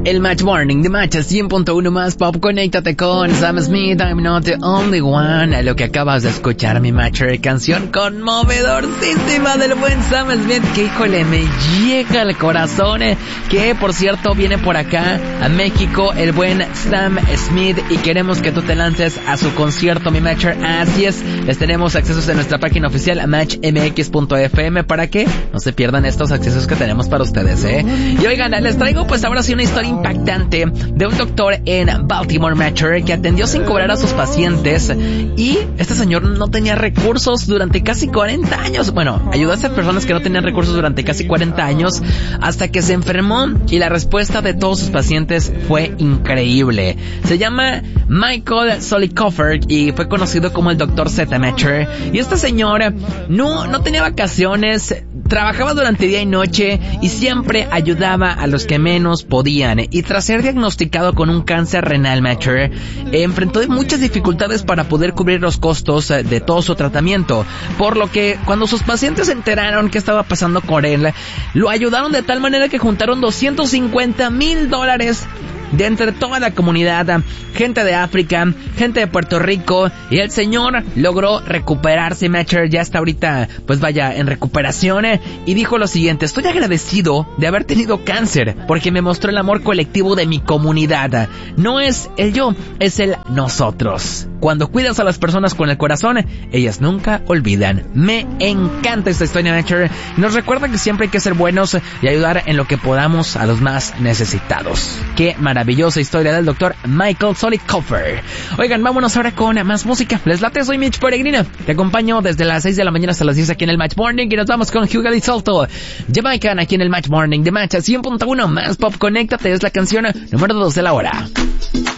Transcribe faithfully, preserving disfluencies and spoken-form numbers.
El Match Morning de Match cien punto uno más pop. Conéctate con Sam Smith, I'm not the only one. Lo que acabas de escuchar, mi Matcher, canción conmovedorísima del buen Sam Smith, que híjole, me llega al corazón, eh, que por cierto viene por acá a México el buen Sam Smith y queremos que tú te lances a su concierto, mi Matcher. Así es, les tenemos accesos en nuestra página oficial match m x punto f m para que no se pierdan estos accesos que tenemos para ustedes, eh. Y oigan, les traigo pues ahora sí una historia impactante de un doctor en Baltimore, Matcher, que atendió sin cobrar a sus pacientes y este señor no tenía recursos durante casi cuarenta años. Bueno, ayudó a esas personas que no tenían recursos durante casi cuarenta años hasta que se enfermó y la respuesta de todos sus pacientes fue increíble. Se llama Michael Solikoffer y fue conocido como el doctor Z, Matcher. Y este señor no, no tenía vacaciones, trabajaba durante día y noche y siempre ayudaba a los que menos podían. Y tras ser diagnosticado con un cáncer renal, Matcher, enfrentó muchas dificultades para poder cubrir los costos de todo su tratamiento, por lo que cuando sus pacientes se enteraron qué estaba pasando con él, lo ayudaron de tal manera que juntaron doscientos cincuenta mil dólares de entre toda la comunidad, gente de África, gente de Puerto Rico, y el señor logró recuperarse, Matcher, ya está ahorita, pues vaya, en recuperación, eh, y dijo lo siguiente: estoy agradecido de haber tenido cáncer, porque me mostró el amor colectivo de mi comunidad. No es el yo, es el nosotros. Cuando cuidas a las personas con el corazón, ellas nunca olvidan. Me encanta esta historia, Matcher. Nos recuerda que siempre hay que ser buenos y ayudar en lo que podamos a los más necesitados. Qué maravillosa historia del doctor Michael Solikoffer. Oigan, vámonos ahora con más música. Les late, soy Mitch Peregrino. Te acompaño desde las seis de la mañana hasta las diez aquí en el Match Morning y nos vamos con Hugo Di Salto, Jamaican, aquí en el Match Morning de Match cien punto uno más pop. Conéctate, es la canción número dos de la hora.